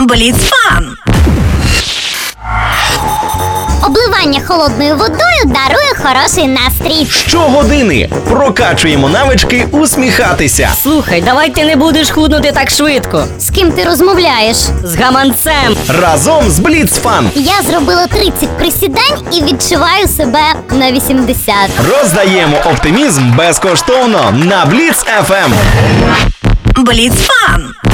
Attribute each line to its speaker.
Speaker 1: Бліцфан.
Speaker 2: Обливання холодною водою дарує хороший настрій.
Speaker 3: Щогодини прокачуємо навички усміхатися.
Speaker 4: Слухай, давай ти не будеш худнути так швидко.
Speaker 2: З ким ти розмовляєш?
Speaker 4: З гаманцем.
Speaker 3: Разом з Бліцфан
Speaker 2: Я зробила 30 присідань і відчуваю себе на 80.
Speaker 3: роздаємо оптимізм безкоштовно на Бліц FM.
Speaker 1: Бліцфан.